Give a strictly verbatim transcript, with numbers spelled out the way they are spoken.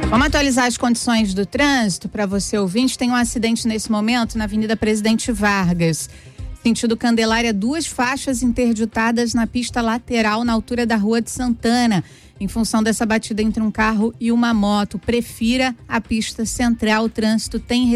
Vamos atualizar as condições do trânsito para você ouvinte. Tem um acidente nesse momento na Avenida Presidente Vargas. Sentido Candelária, duas faixas interditadas na pista lateral na altura da Rua de Santana. Em função dessa batida entre um carro e uma moto, prefira a pista central. O trânsito tem